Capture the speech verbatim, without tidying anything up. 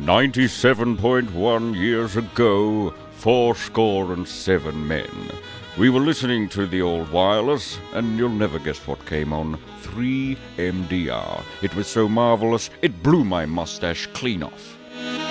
Ninety-seven point one years ago, fourscore and seven men. We were listening to the old wireless, and you'll never guess what came on. three M D R. It was so marvelous, it blew my mustache clean off.